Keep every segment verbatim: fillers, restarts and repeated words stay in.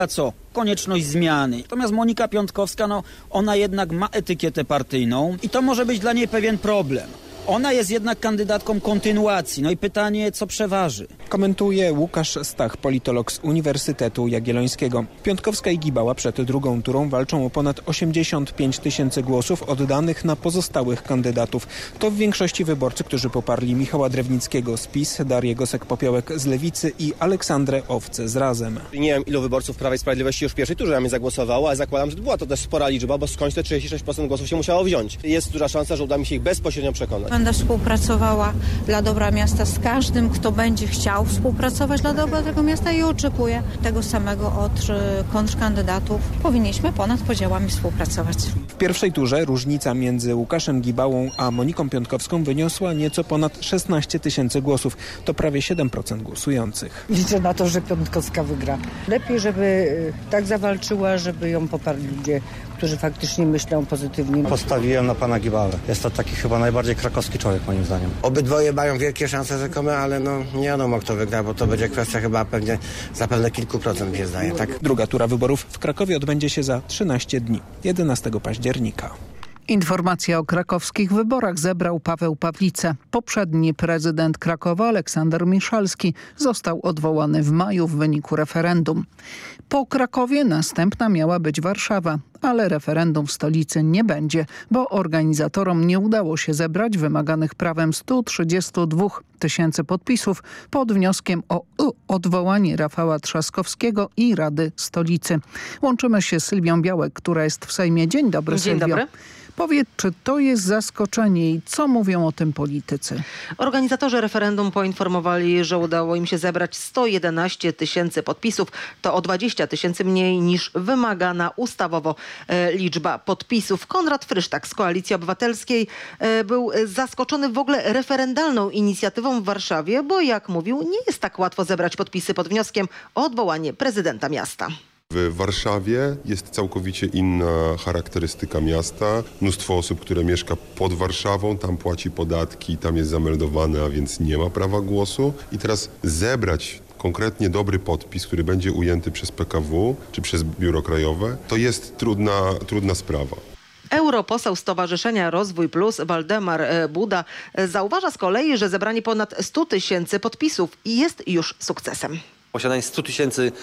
A co? Konieczność zmiany. Natomiast Monika Piontkowska, no ona jednak ma etykietę partyjną i to może być dla niej pewien problem. Ona jest jednak kandydatką kontynuacji. No i pytanie, co przeważy? Komentuje Łukasz Stach, politolog z Uniwersytetu Jagiellońskiego. Piątkowska i Gibała przed drugą turą walczą o ponad osiemdziesiąt pięć tysięcy głosów oddanych na pozostałych kandydatów. To w większości wyborcy, którzy poparli Michała Drewnickiego z PiS, Darię Gosek-Popiołek z Lewicy i Aleksandrę Owcę z Razem. Nie wiem, ilu wyborców Prawa i Sprawiedliwości już w pierwszej turze na mnie zagłosowało, ale zakładam, że była to też spora liczba, bo skądś te trzydzieści sześć procent głosów się musiało wziąć. Jest duża szansa, że uda mi się ich bezpośrednio przekonać. Będę współpracowała dla dobra miasta z każdym, kto będzie chciał współpracować dla dobra tego miasta i oczekuję tego samego od kontrkandydatów. Powinniśmy ponad podziałami współpracować. W pierwszej turze różnica między Łukaszem Gibałą a Moniką Piontkowską wyniosła nieco ponad szesnaście tysięcy głosów. To prawie siedem procent głosujących. Liczę na to, że Piontkowska wygra. Lepiej, żeby tak zawalczyła, żeby ją poparli ludzie, którzy faktycznie myślą pozytywnie. Postawiłem na pana Gibałę. Jest to taki chyba najbardziej krakowski człowiek, moim zdaniem. Obydwoje mają wielkie szanse rzekome, ale no nie wiadomo, kto wygra, bo to będzie kwestia chyba pewnie zapewne kilku procent, mi się zdaje, tak? Druga tura wyborów w Krakowie odbędzie się za trzynaście dni, jedenastego października. Informacje o krakowskich wyborach zebrał Paweł Pawlice. Poprzedni prezydent Krakowa Aleksander Miszalski został odwołany w maju w wyniku referendum. Po Krakowie następna miała być Warszawa, ale referendum w stolicy nie będzie, bo organizatorom nie udało się zebrać wymaganych prawem stu trzydziestu dwóch tysięcy podpisów pod wnioskiem o odwołanie Rafała Trzaskowskiego i Rady Stolicy. Łączymy się z Sylwią Białek, która jest w Sejmie. Dzień dobry, Dzień Sylwio. dobry. Powiedz, czy to jest zaskoczenie i co mówią o tym politycy? Organizatorzy referendum poinformowali, że udało im się zebrać sto jedenaście tysięcy podpisów. To o dwadzieścia tysięcy mniej niż wymagana ustawowo e, liczba podpisów. Konrad Frysztak z Koalicji Obywatelskiej e, był zaskoczony w ogóle referendalną inicjatywą w Warszawie, bo jak mówił, nie jest tak łatwo zebrać podpisy pod wnioskiem o odwołanie prezydenta miasta. W Warszawie jest całkowicie inna charakterystyka miasta. Mnóstwo osób, które mieszka pod Warszawą, tam płaci podatki, tam jest zameldowane, a więc nie ma prawa głosu. I teraz zebrać konkretnie dobry podpis, który będzie ujęty przez P K W czy przez Biuro Krajowe, to jest trudna, trudna sprawa. Europoseł Stowarzyszenia Rozwój Plus Waldemar Buda zauważa z kolei, że zebranie ponad stu tysięcy podpisów jest już sukcesem. Posiadanie stu tysięcy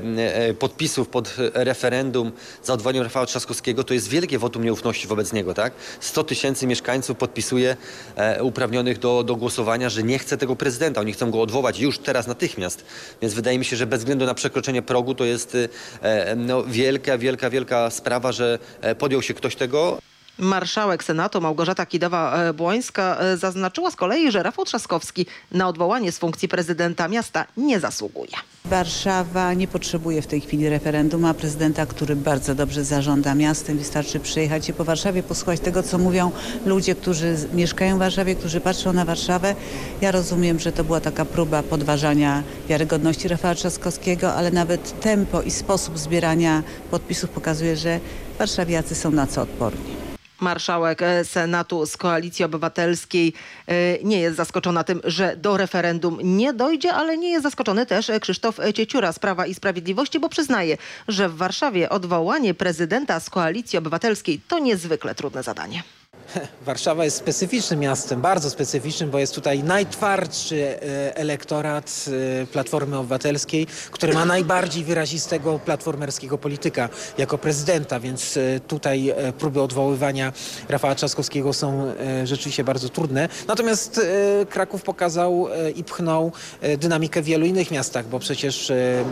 podpisów pod referendum za odwołaniem Rafała Trzaskowskiego to jest wielkie wotum nieufności wobec niego, tak? sto tysięcy mieszkańców podpisuje e, uprawnionych do, do głosowania, że nie chce tego prezydenta. Oni chcą go odwołać już teraz natychmiast. Więc wydaje mi się, że bez względu na przekroczenie progu to jest e, no, wielka, wielka, wielka sprawa, że podjął się ktoś tego. Marszałek Senatu Małgorzata Kidawa-Błońska zaznaczyła z kolei, że Rafał Trzaskowski na odwołanie z funkcji prezydenta miasta nie zasługuje. Warszawa nie potrzebuje w tej chwili referendum, a prezydenta, który bardzo dobrze zarządza miastem. Wystarczy przyjechać i po Warszawie posłuchać tego, co mówią ludzie, którzy mieszkają w Warszawie, którzy patrzą na Warszawę. Ja rozumiem, że to była taka próba podważania wiarygodności Rafała Trzaskowskiego, ale nawet tempo i sposób zbierania podpisów pokazuje, że warszawiacy są na co odporni. Marszałek Senatu z Koalicji Obywatelskiej nie jest zaskoczona tym, że do referendum nie dojdzie, ale nie jest zaskoczony też Krzysztof Cieciura z Prawa i Sprawiedliwości, bo przyznaje, że w Warszawie odwołanie prezydenta z Koalicji Obywatelskiej to niezwykle trudne zadanie. Warszawa jest specyficznym miastem, bardzo specyficznym, bo jest tutaj najtwardszy elektorat Platformy Obywatelskiej, który ma najbardziej wyrazistego platformerskiego polityka jako prezydenta, więc tutaj próby odwoływania Rafała Trzaskowskiego są rzeczywiście bardzo trudne. Natomiast Kraków pokazał i pchnął dynamikę w wielu innych miastach, bo przecież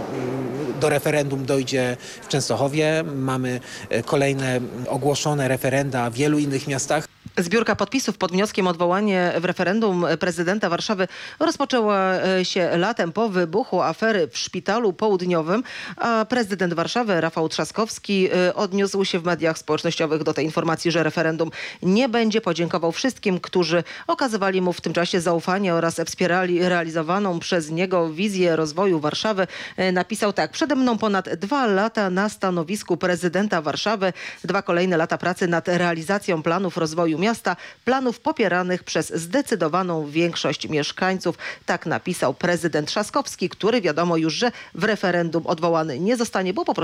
do referendum dojdzie w Częstochowie, mamy kolejne ogłoszone referenda w wielu innych miastach. Zbiórka podpisów pod wnioskiem o odwołanie w referendum prezydenta Warszawy rozpoczęła się latem po wybuchu afery w Szpitalu Południowym, a prezydent Warszawy Rafał Trzaskowski odniósł się w mediach społecznościowych do tej informacji, że referendum nie będzie. Podziękował wszystkim, którzy okazywali mu w tym czasie zaufanie oraz wspierali realizowaną przez niego wizję rozwoju Warszawy. Napisał tak: przede mną ponad dwa lata na stanowisku prezydenta Warszawy, dwa kolejne lata pracy nad realizacją planów rozwoju miasta, planów popieranych przez zdecydowaną większość mieszkańców. Tak napisał prezydent Trzaskowski, który wiadomo już, że w referendum odwołany nie zostanie, bo po prostu